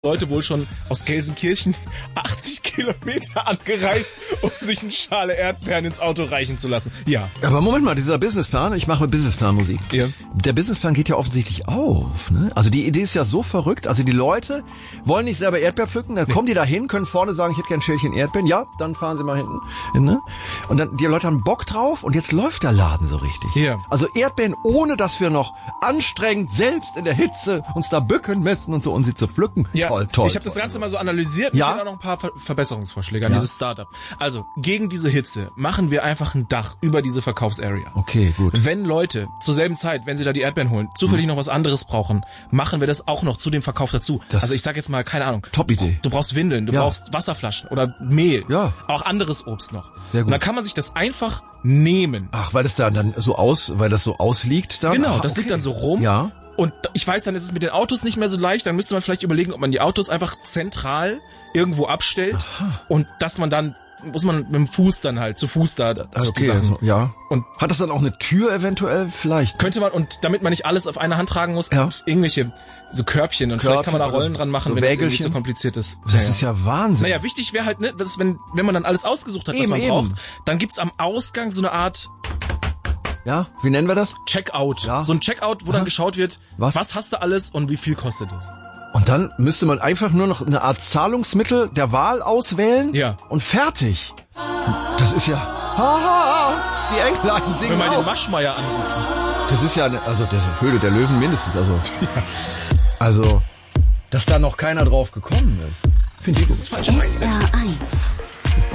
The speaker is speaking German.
Leute wohl schon aus Gelsenkirchen 80 Kilometer angereist, um sich eine Schale Erdbeeren ins Auto reichen zu lassen. Ja. Aber Moment mal, dieser Businessplan, ich mache Businessplan-Musik. Ja. Der Businessplan geht ja offensichtlich auf, ne? Also die Idee ist ja so verrückt. Also die Leute wollen nicht selber Erdbeer pflücken, dann kommen die da hin, können vorne sagen, ich hätte gern ein Schälchen Erdbeeren. Ja, dann fahren sie mal hinten hin, ne? Und dann, die Leute haben Bock drauf und jetzt läuft der Laden so richtig. Ja. Also Erdbeeren, ohne dass wir noch anstrengend selbst in der Hitze uns da bücken müssen und so, um sie zu pflücken. Ja. Toll. Ich habe das Ganze mal so analysiert. Ja? Ich habe auch noch ein paar Verbesserungsvorschläge an dieses Startup. Also, gegen diese Hitze machen wir einfach ein Dach über diese Verkaufsarea. Okay, gut. Wenn Leute zur selben Zeit, wenn sie da die Erdbeeren holen, zufällig noch was anderes brauchen, machen wir das auch noch zu dem Verkauf dazu. Also ich sag jetzt mal, keine Ahnung. Top-Idee. Du brauchst Windeln, du brauchst Wasserflaschen oder Mehl. Ja. Auch anderes Obst noch. Sehr gut. Und dann kann man sich das einfach nehmen. Ach, weil das dann so ausliegt dann? Genau, Ach, das liegt dann so rum. Ja. Und ich weiß, dann ist es mit den Autos nicht mehr so leicht. Dann müsste man vielleicht überlegen, ob man die Autos einfach zentral irgendwo abstellt. Aha. Und dass man dann, muss man mit dem Fuß dann halt, zu Fuß da. Okay, also, ja. Und hat das dann auch eine Tür eventuell vielleicht? Könnte man, und damit man nicht alles auf eine Hand tragen muss, irgendwelche so Körbchen. Und vielleicht kann man da Rollen dran machen, so wenn das irgendwie zu kompliziert ist. Das ist ja Wahnsinn. Naja, wichtig wäre halt, ne, dass wenn man dann alles ausgesucht hat, was man braucht, dann gibt's am Ausgang so eine Art... Ja, wie nennen wir das? Checkout. Ja. So ein Checkout, wo dann geschaut wird, was hast du alles und wie viel kostet es. Und dann müsste man einfach nur noch eine Art Zahlungsmittel der Wahl auswählen. Ja. Und fertig. Das ist ja... die Englein singen Wenn wir mal auch. den Maschmeyer anrufen. Das ist ja, also der Höhle der Löwen mindestens. Also, dass da noch keiner drauf gekommen ist. Finde ich gut. Das ist falsch. SR1